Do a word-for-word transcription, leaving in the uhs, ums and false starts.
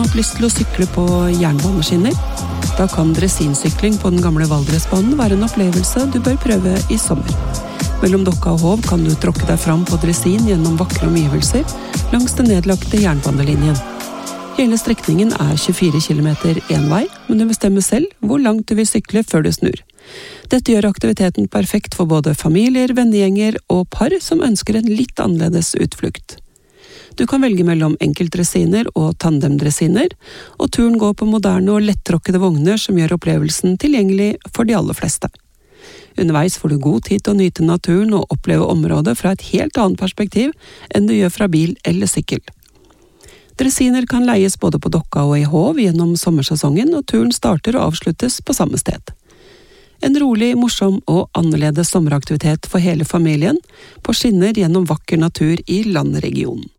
hatt lyst til å sykle på jernbaneskinner? Da kan dressinsykling på den gamle Valdresbanen være en opplevelse du bør prøve i sommer. Mellom Dokka og Hov kan du tråkke deg fram på dressin gjennom vakre omgivelser langs den nedlagte jernbanelinjen. Hele strekningen er tjuefire kilometer en vei, men du bestemmer selv hvor langt du vil sykle før du snur. Dette gjør aktiviteten perfekt for både familier, vennegjenger og par som ønsker en litt annerledes utflukt. Du kan velge mellom enkeltdressiner og tandemdressiner, og turen går på moderne og lettråkkede vogner som gjør opplevelsen tilgjengelig for de aller fleste. Underveis får du god tid til å nyte naturen og oppleve området fra et helt annet perspektiv enn du gjør fra bil eller sykkel. Dressiner kan leies både på Dokka og i Hov gjennom sommersesongen, og turen starter og avsluttes på samme sted. En rolig, morsom og annerledes sommeraktivitet for hele familien, på skinner gjennom vakker natur i landregionen.